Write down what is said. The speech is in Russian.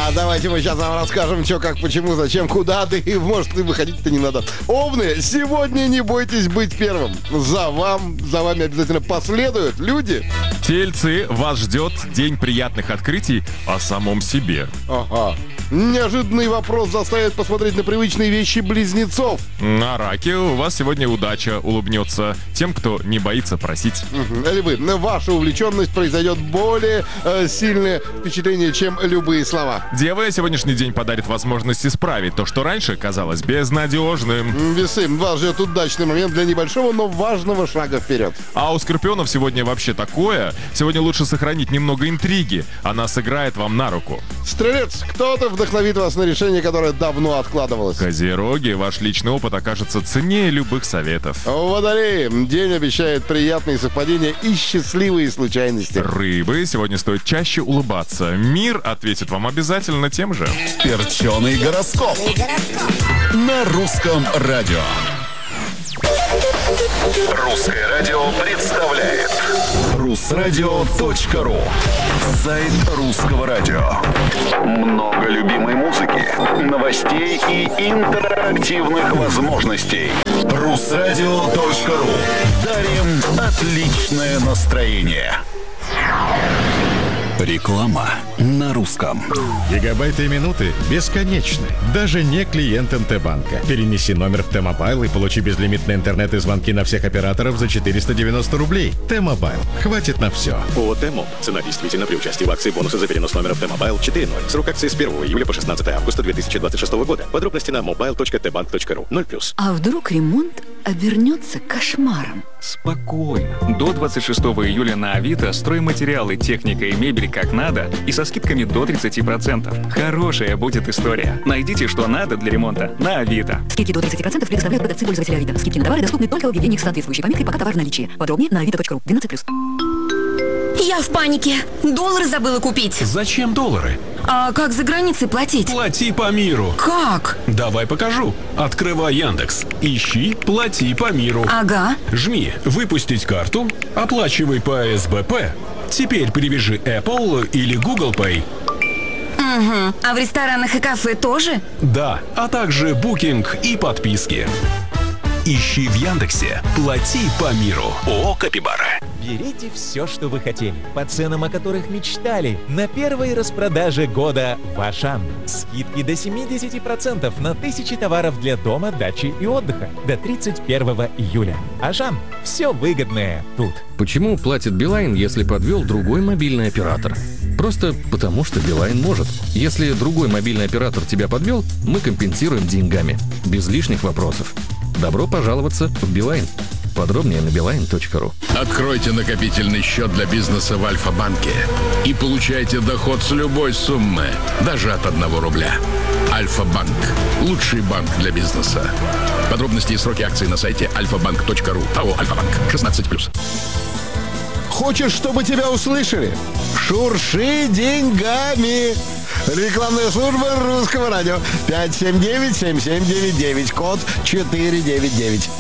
Давайте мы сейчас вам расскажем, что, как, почему, зачем, куда, да и, может, и выходить-то не надо. Овны, сегодня не бойтесь быть первым. За вами обязательно последуют люди. Тельцы, вас ждет день приятных открытий о самом себе. Ага. Неожиданный вопрос заставит посмотреть на привычные вещи близнецов. На раке у вас сегодня удача улыбнется тем, кто не боится просить. Львы, ваша увлеченность произойдет более сильное впечатление, чем любые слова. Девы, сегодняшний день подарит возможность исправить то, что раньше казалось безнадежным. Весы, вас ждет удачный момент для небольшого, но важного шага вперед. А у скорпионов сегодня вообще такое. Сегодня лучше сохранить немного интриги. Она сыграет вам на руку. Стрелец, кто-то вдохновит вас на решение, которое давно откладывалось. Козероги, ваш личный опыт окажется ценнее любых советов. Водолеи, день обещает приятные совпадения и счастливые случайности. Рыбы, сегодня стоит чаще улыбаться. Мир ответит вам обязательно тем же. Перченый гороскоп на русском радио. Русское радио представляет Русрадио.ру. Сайт русского радио. много любимой музыки, новостей и интерактивных возможностей. Русрадио.ру. Дарим отличное настроение. Реклама на русском. Гигабайты и минуты бесконечны. Даже не клиент МТ-банка. Перенеси номер в Т-Мобайл и получи безлимитный интернет и звонки на всех операторов за 490 рублей. Т-Мобайл. Хватит на все. ООО «Т-Моб». Цена действительно при участии в акции бонусы за перенос номера в Т-Мобайл 4.0. Срок акции с 1 июля по 16 августа 2026 года. Подробности на mobile.tbank.ru. 0+. А вдруг ремонт обернется кошмаром? Спокойно. До 26 июля на Авито стройматериалы, техника и мебель как надо и со скидками до 30%. Хорошая будет история. Найдите, что надо для ремонта на Авито. Скидки до 30% предоставляют продавцы-пользователи Авито. Скидки на товары доступны только в объявлениях с соответствующей пометкой «Пока товар в наличии». Подробнее на avito.ru. 12+. Я в панике. Доллары забыла купить. Зачем доллары? А как за границей платить? Плати по миру. Как? Давай покажу. Открывай Яндекс. Ищи «Плати по миру». Ага. Жми «Выпустить карту», оплачивай по СБП. Теперь привяжи Apple или Google Pay. Угу. А в ресторанах и кафе тоже? Да, а также букинг и подписки. Ищи в Яндексе «Плати по миру». ООО «Капибара». Берите все, что вы хотели, по ценам, о которых мечтали, на первой распродаже года в Ашан. Скидки до 70% на тысячи товаров для дома, дачи и отдыха до 31 июля. Ашан. Все выгодное тут. Почему платит Билайн, если подвел другой мобильный оператор? Просто потому, что Билайн может. Если другой мобильный оператор тебя подвел, мы компенсируем деньгами. Без лишних вопросов. Добро пожаловаться в Билайн. Подробнее на beeline.ru. Откройте накопительный счет для бизнеса в Альфа-банке и получайте доход с любой суммы, даже от 1 рубля. Альфа-банк. Лучший банк для бизнеса. Подробности и сроки акций на сайте alfabank.ru. АО «Альфа-банк». 16+. Хочешь, чтобы тебя услышали? Шурши деньгами. Рекламная служба русского радио. 579-7799, код 499.